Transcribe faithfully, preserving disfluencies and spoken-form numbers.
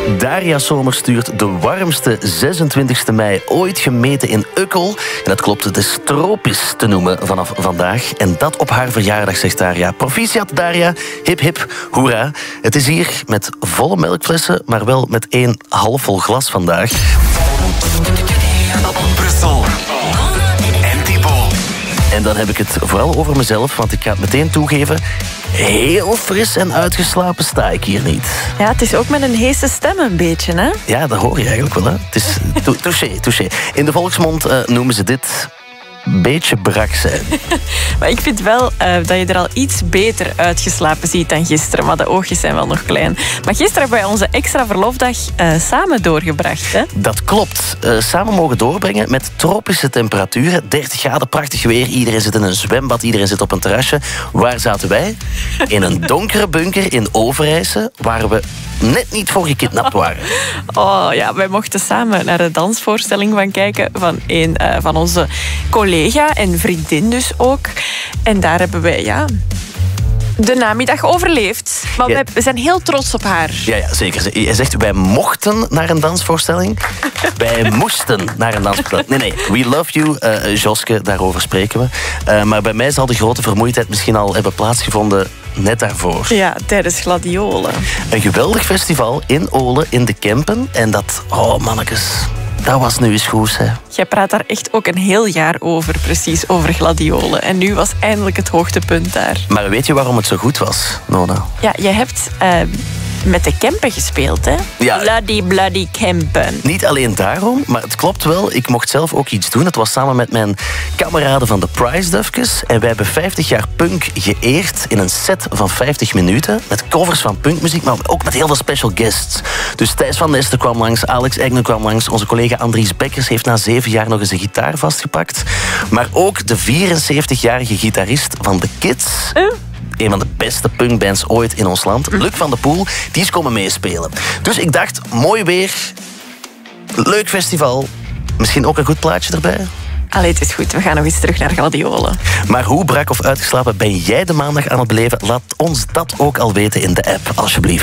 Daria Sommer stuurt de warmste zesentwintigste mei ooit gemeten in Ukkel. En dat klopt, het is tropisch te noemen vanaf vandaag. En dat op haar verjaardag, zegt Daria. Proficiat, Daria. Hip, hip, hoera. Het is hier met volle melkflessen, maar wel met één halfvol glas vandaag. Brussel. En Thibaut. En dan heb ik het vooral over mezelf, want ik ga het meteen toegeven. Heel fris en uitgeslapen sta ik hier niet. Ja, het is ook met een heese stem een beetje, hè? Ja, dat hoor je eigenlijk wel, hè. Het is tou- touché, touché. In de volksmond uh, noemen ze dit beetje brak zijn. Maar ik vind wel uh, dat je er al iets beter uitgeslapen ziet dan gisteren. Maar de oogjes zijn wel nog klein. Maar gisteren hebben wij onze extra verlofdag uh, samen doorgebracht, hè? Dat klopt. Uh, samen mogen doorbrengen met tropische temperaturen. dertig graden, prachtig weer. Iedereen zit in een zwembad, iedereen zit op een terrasje. Waar zaten wij? In een donkere bunker in Overijse, waar we net niet voor gekidnapt waren. Oh ja, wij mochten samen naar de dansvoorstelling van kijken van een uh, van onze collega en vriendin dus ook. En daar hebben wij, ja, de namiddag overleefd. Maar Ja. we zijn heel trots op haar. Ja, ja, zeker. Je zegt, wij mochten naar een dansvoorstelling. Wij moesten naar een dansvoorstelling. Nee, nee, we love you, uh, Joske, daarover spreken we. Uh, maar bij mij zal de grote vermoeidheid misschien al hebben plaatsgevonden net daarvoor. Ja, tijdens Gladiolen. Een geweldig festival in Olen, in de Kempen. En dat, oh mannetjes, dat was nu eens goed, hè. Jij praat daar echt ook een heel jaar over, precies, over Gladiolen. En nu was eindelijk het hoogtepunt daar. Maar weet je waarom het zo goed was, Nona? Ja, jij hebt uh, met de Kempen gespeeld, hè? Ja. Bloody, bloody Kempen. Niet alleen daarom, maar het klopt wel. Ik mocht zelf ook iets doen. Het was samen met mijn kameraden van de Price Dufkes. En wij hebben vijftig jaar punk geëerd in een set van vijftig minuten. Met covers van punkmuziek, maar ook met heel veel special guests. Dus Thijs van Nesten kwam langs, Alex Egner kwam langs. Onze collega Andries Bekkers heeft na zeven jaar nog eens een gitaar vastgepakt. Maar ook de vierenzeventigjarige gitarist van The Kids... Uh. Een van de beste punkbands ooit in ons land. Luc van de Poel, die is komen meespelen. Dus ik dacht, mooi weer, leuk festival. Misschien ook een goed plaatje erbij. Allee, het is goed. We gaan nog eens terug naar Gladiolen. Maar hoe brak of uitgeslapen ben jij de maandag aan het beleven? Laat ons dat ook al weten in de app, alsjeblieft.